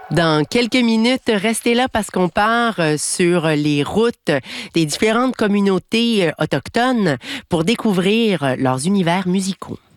Dans quelques minutes, restez là parce qu'on part sur les routes des différentes communautés autochtones pour découvrir leurs univers musicaux.